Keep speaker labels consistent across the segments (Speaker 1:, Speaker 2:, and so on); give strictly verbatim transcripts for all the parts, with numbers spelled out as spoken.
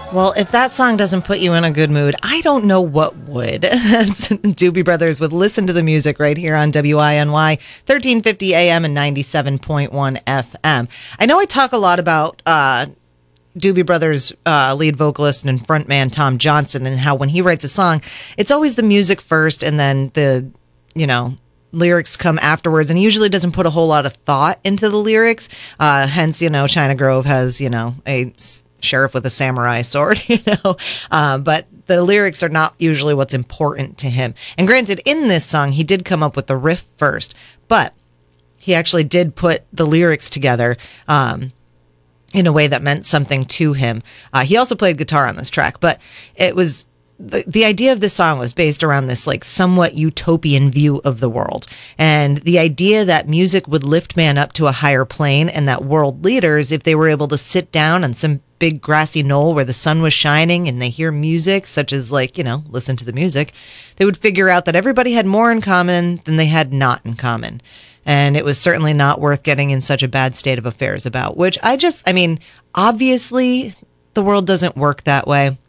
Speaker 1: Well, if that song doesn't put you in a good mood, I don't know what would. Doobie Brothers with Listen to the Music right here on W I N Y, thirteen fifty A M and ninety-seven point one F M. I know I talk a lot about uh, Doobie Brothers uh, lead vocalist and frontman Tom Johnson and how when he writes a song, it's always the music first and then the, you know, lyrics come afterwards, and he usually doesn't put a whole lot of thought into the lyrics. Uh, hence, you know, China Grove has, you know, a sheriff with a samurai sword, you know, uh, but the lyrics are not usually what's important to him. And granted, in this song, he did come up with the riff first, but he actually did put the lyrics together um, in a way that meant something to him. Uh, he also played guitar on this track, but it was the, the idea of this song was based around this like somewhat utopian view of the world, and the idea that music would lift man up to a higher plane, and that world leaders, if they were able to sit down on some big grassy knoll where the sun was shining and they hear music, such as like, you know, listen to the music, they would figure out that everybody had more in common than they had not in common. And it was certainly not worth getting in such a bad state of affairs about, which I just, I mean, obviously the world doesn't work that way.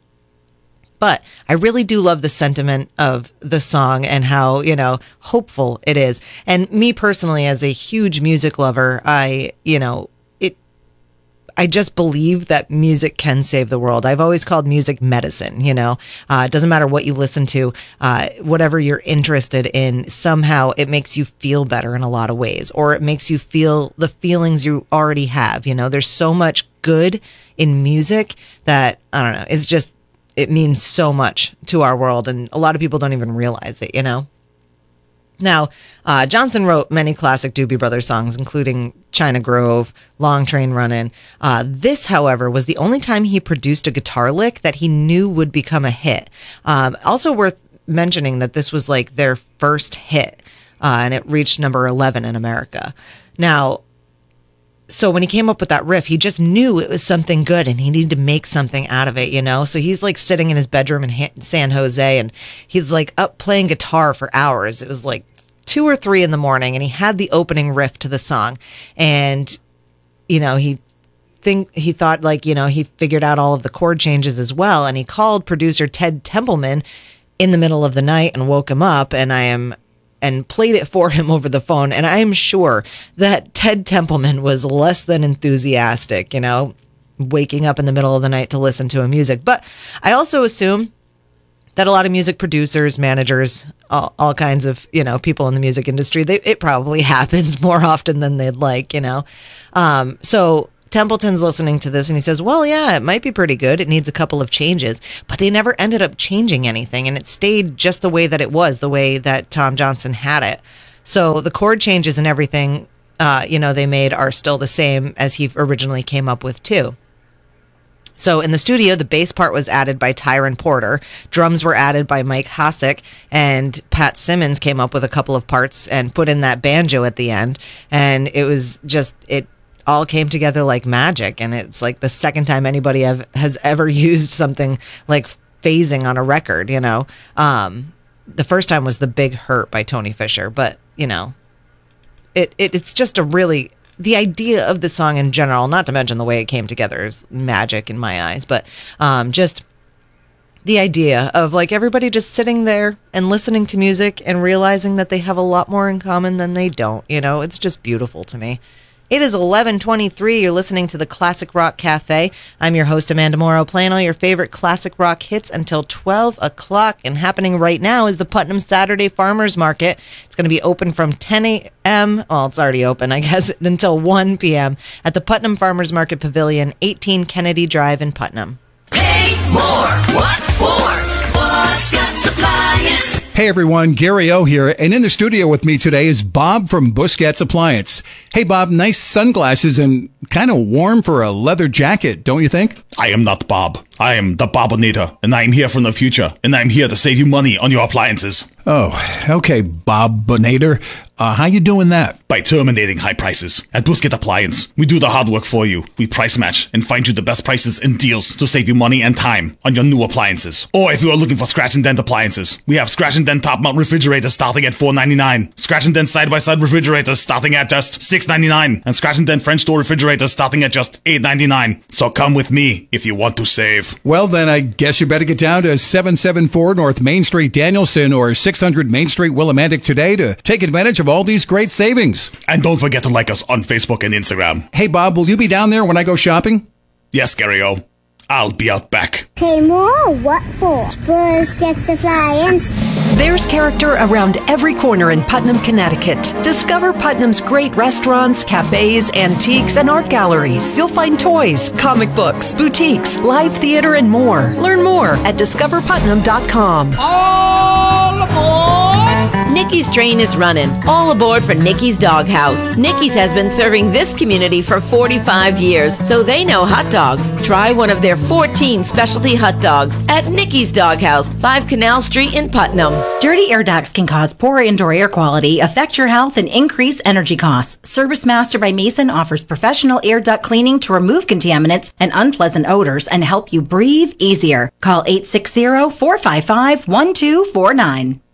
Speaker 1: But I really do love the sentiment of the song and how, you know, hopeful it is. And me personally, as a huge music lover, I, you know, it, I just believe that music can save the world. I've always called music medicine, you know, uh, it doesn't matter what you listen to, uh, whatever you're interested in, somehow it makes you feel better in a lot of ways, or it makes you feel the feelings you already have. You know, there's so much good in music that, I don't know, it's just, it means so much to our world, and a lot of people don't even realize it, you know? Now, uh, Johnson wrote many classic Doobie Brothers songs, including China Grove, Long Train Runnin'. Uh, this, however, was the only time he produced a guitar lick that he knew would become a hit. Um, also worth mentioning that this was like their first hit, uh, and it reached number eleven in America. Now, so when he came up with that riff, he just knew it was something good and he needed to make something out of it, you know? So he's like sitting in his bedroom in San Jose and he's like up playing guitar for hours. It was like two or three in the morning and he had the opening riff to the song. And, you know, he think he thought like, you know, he figured out all of the chord changes as well. And he called producer Ted Templeman in the middle of the night and woke him up. And I am and played it for him over the phone. And I am sure that Ted Templeman was less than enthusiastic, you know, waking up in the middle of the night to listen to a music. But I also assume that a lot of music producers, managers, all, all kinds of, you know, people in the music industry, they, it probably happens more often than they'd like, you know. Um, so Templeton's listening to this and he says, well, yeah, it might be pretty good. It needs a couple of changes, but they never ended up changing anything. And it stayed just the way that it was, the way that Tom Johnson had it. So the chord changes and everything, uh, you know, they made are still the same as he originally came up with too. So in the studio, the bass part was added by Tyron Porter. Drums were added by Mike Hosick, and Pat Simmons came up with a couple of parts and put in that banjo at the end. And it was just, it, all came together like magic, and it's like the second time anybody have, has ever used something like phasing on a record, you know. Um, the first time was The Big Hurt by Tony Fisher, but, you know, it, it it's just a really, the idea of the song in general, not to mention the way it came together, is magic in my eyes, but um, just the idea of like everybody just sitting there and listening to music and realizing that they have a lot more in common than they don't, you know, it's just beautiful to me. It is eleven twenty-three. You're listening to the Classic Rock Cafe. I'm your host, Amanda Morrow, playing all your favorite classic rock hits until twelve o'clock. And happening right now is the Putnam Saturday Farmers Market. It's going to be open from ten a.m. Well, it's already open, I guess, until one p.m. at the Putnam Farmers Market Pavilion, eighteen Kennedy Drive in Putnam.
Speaker 2: Pay more. What for? For Scott's Appliance.
Speaker 3: Hey everyone, Gary O here, and in the studio with me today is Bob from Busquets Appliance. Hey Bob, nice sunglasses and kind of warm for a leather jacket, don't you think?
Speaker 4: I am not Bob. I am the Bobonator, and I am here from the future, and I am here to save you money on your appliances.
Speaker 3: Oh, okay, Bob Bonator. Uh, how you doing that?
Speaker 4: By terminating high prices. At Busquets Appliance, we do the hard work for you. We price match and find you the best prices and deals to save you money and time on your new appliances. Or if you are looking for scratch and dent appliances, we have scratch and dent top mount refrigerators starting at four ninety-nine, scratch and dent side by side refrigerators starting at just six ninety-nine, and scratch and dent French door refrigerators starting at just eight ninety-nine. So come with me if you want to save.
Speaker 3: Well, then I guess you better get down to seven seventy-four North Main Street, Danielson, or six hundred Main Street, Willimantic today to take advantage of all these great savings.
Speaker 4: And don't forget to like us on Facebook and Instagram.
Speaker 3: Hey, Bob, will you be down there when I go shopping?
Speaker 4: Yes, Gary-O. I'll be out back.
Speaker 5: Hey, Mom, what for? Busquets Appliance.
Speaker 6: There's character around every corner in Putnam, Connecticut. Discover Putnam's great restaurants, cafes, antiques, and art galleries. You'll find toys, comic books, boutiques, live theater, and more. Learn more at discover putnam dot com.
Speaker 7: All aboard! Nikki's train is running. All aboard for Nikki's Doghouse. Nikki's has been serving this community for forty-five years, so they know hot dogs. Try one of their fourteen specialty hot dogs at Nikki's Doghouse, five Canal Street in Putnam.
Speaker 8: Dirty air ducts can cause poor indoor air quality, affect your health, and increase energy costs. Service Master by Mason offers professional air duct cleaning to remove contaminants and unpleasant odors and help you breathe easier. Call eight six zero, four five five, one two four nine.